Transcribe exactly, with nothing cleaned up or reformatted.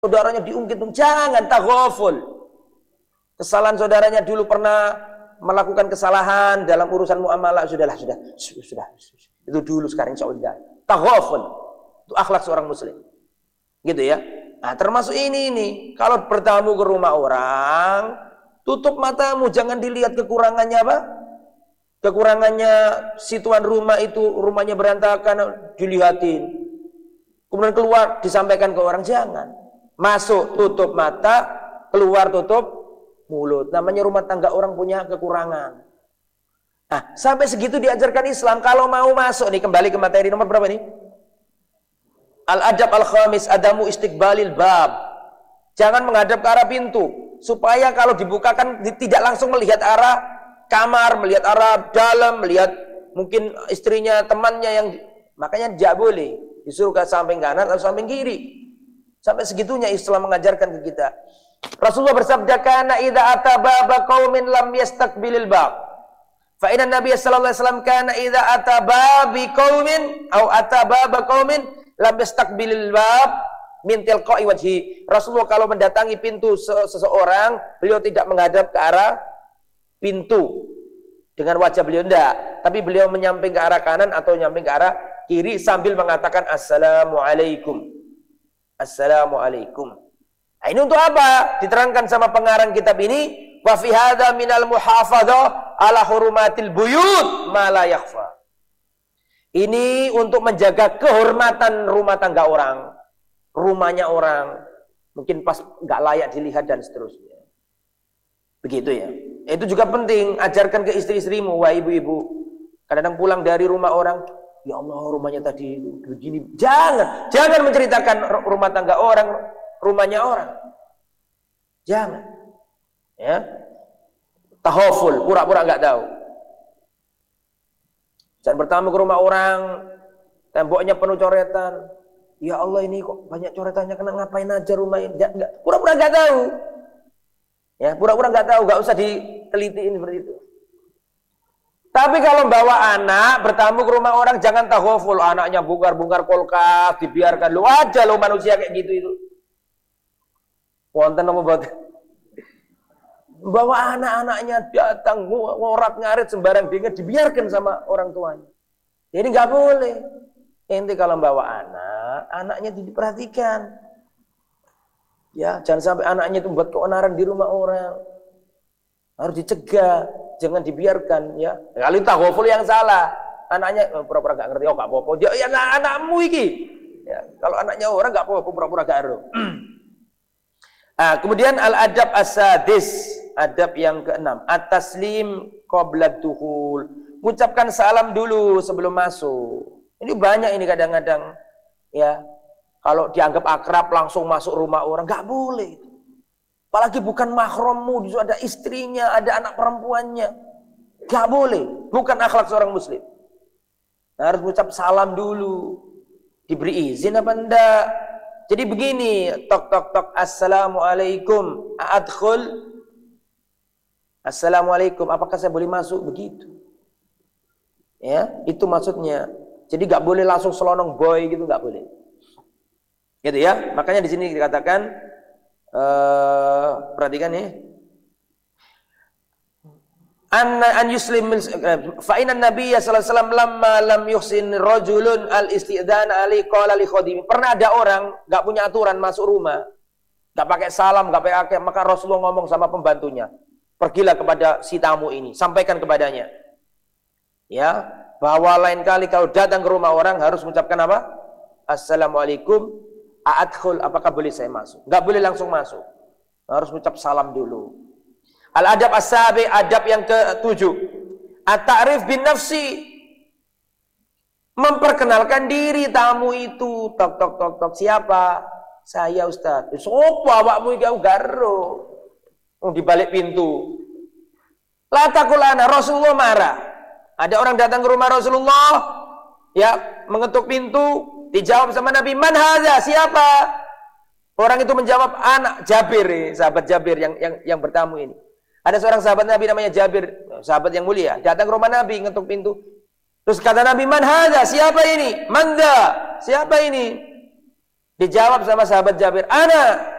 saudaranya diungkit, jangan taghaful. Kesalahan saudaranya dulu pernah melakukan kesalahan dalam urusan muamalah, sudahlah, sudah, sudah, sudah. Itu dulu, sekarang insya Allah. Taghaful. Itu akhlak seorang muslim. Gitu ya. Nah, termasuk ini ini, kalau bertamu ke rumah orang, tutup matamu, jangan dilihat kekurangannya apa? Kekurangannya si tuan rumah itu, rumahnya berantakan, dilihatin. Kemudian keluar, disampaikan ke orang, jangan. Masuk, tutup mata, keluar, tutup mulut. Namanya rumah tangga orang punya kekurangan. Nah, sampai segitu diajarkan Islam. Kalau mau masuk nih, kembali ke materi nomor berapa nih? Al-adab al-khamis, adamu istiqbalil bab. Jangan menghadap ke arah pintu. Supaya kalau dibukakan, tidak langsung melihat arah kamar, melihat arah dalam, melihat mungkin istrinya, temannya yang... Makanya tidak boleh. Disuruh ke samping kanan atau samping kiri. Sampai segitunya Islam mengajarkan ke kita. Rasulullah bersabda, kana idza ata baba qaumin lam yastaqbilil bab. Fa inna Nabiy sallallahu alaihi wasallam kana idza ata babi qaumin au ata baba qaumin lam yastaqbilil bab min tilqa'i wajhi. Rasulullah kalau mendatangi pintu seseorang, beliau tidak menghadap ke arah pintu dengan wajah beliau, enggak, tapi beliau menyamping ke arah kanan atau menyamping ke arah kiri sambil mengatakan assalamualaikum. Assalamualaikum. Nah, ini untuk apa? Diterangkan sama pengarang kitab ini, wa fi hadza minal muhafadzah ala hurumatil buyut ma la yakhfa. Ini untuk menjaga kehormatan rumah tangga orang, rumahnya orang, mungkin pas nggak layak dilihat dan seterusnya. Begitu ya. Itu juga penting, ajarkan ke istri-istrimu, wah ibu-ibu. Kadang-kadang pulang dari rumah orang, ya Allah rumahnya tadi begini. Jangan, jangan menceritakan rumah tangga orang, rumahnya orang. Jangan. Ya. Tahaful, pura-pura nggak tahu. Dan pertama ke rumah orang, temboknya penuh coretan. Ya Allah ini kok banyak coretannya, kena ngapain aja rumah ini? Pura-pura nggak tahu. Ya, pura-pura nggak tahu, nggak usah ditelitiin seperti itu. Tapi kalau bawa anak bertamu ke rumah orang, jangan taghaful, anaknya bongkar-bongkar kulkas, dibiarkan. Lu aja lo manusia kayak gitu itu. Wonten apa buat? Bawa anak-anaknya datang ngorat-ngarit sembarang dia dibiarkan sama orang tuanya. Jadi nggak boleh. Ente kalau bawa anak, anaknya diperhatikan. Ya, jangan sampai anaknya itu buat keonaran di rumah orang. Harus dicegah, jangan dibiarkan ya. Kalau taghaful yang salah, anaknya oh, pura-pura gak ngerti, oh gak apa-apa. Dia ya anak anakmu iki. Ya, kalau anaknya orang gak apa-apa, pura-pura gak ngerti. Nah, kemudian al-adab as-sadis, adab yang keenam, at-taslim qabla dukhul. Mengucapkan salam dulu sebelum masuk. Ini banyak ini kadang-kadang ya. Kalau dianggap akrab langsung masuk rumah orang, nggak boleh. Apalagi bukan mahrammu, disitu ada istrinya, ada anak perempuannya. Nggak boleh, bukan akhlak seorang muslim. Nah, harus mengucap salam dulu. Diberi izin apa enggak? Jadi begini, tok tok tok, assalamualaikum, adkhul. Assalamualaikum, apakah saya boleh masuk? Begitu. Ya, itu maksudnya. Jadi nggak boleh langsung selonong boy gitu, nggak boleh. Gitu ya, makanya di sini dikatakan uh, perhatikan nih, an an yuslim fa inna nabiyya sallallahu alaihi wasallam lamma lam yuhsin rajulun al isti'dan ali qala li khadim. Pernah ada orang enggak punya aturan masuk rumah, enggak pakai salam, enggak pakai, maka Rasulullah ngomong sama pembantunya, pergilah kepada si tamu ini, sampaikan kepadanya ya, bahwa lain kali kalau datang ke rumah orang harus mengucapkan apa? Assalamualaikum. A'adkhul, apakah boleh saya masuk? Enggak boleh langsung masuk. Harus mengucap salam dulu. Al-adab as-sabi, adab yang ketujuh. At-ta'rif bin nafsi. Memperkenalkan diri tamu itu. Tok tok tok tok, siapa? Saya Ustaz. Sopo awakmu iki garo. Oh, di balik pintu. La taqulana, Rasulullah marah. Ada orang datang ke rumah Rasulullah, ya, mengetuk pintu. Dijawab sama Nabi, man hadza, siapa? Orang itu menjawab, anak Jabir, sahabat Jabir yang yang yang bertamu ini. Ada seorang sahabat Nabi namanya Jabir, sahabat yang mulia, datang ke rumah Nabi, ngetuk pintu. Terus kata Nabi, man hadza, siapa ini? Manda, siapa ini? Dijawab sama sahabat Jabir, ana